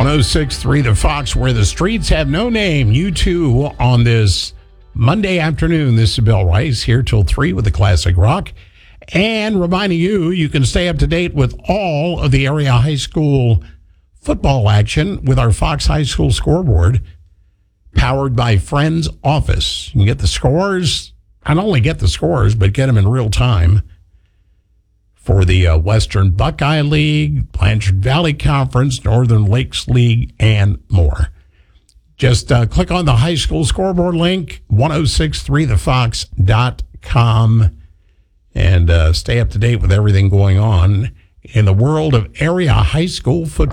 106.3 The Fox, where the streets have no name. You too on this Monday afternoon. This is Bill Rice here till 3 with the classic rock. And reminding you, you can stay up to date with all of the area high school football action with our Fox High School scoreboard, powered by Friends Office. You can get the scores, not only get the scores, but get them in real time for the Western Buckeye League, Blanchard Valley Conference, Northern Lakes League, and more. Just click on the high school scoreboard link, 1063thefox.com, and stay up to date with everything going on in the world of area high school football.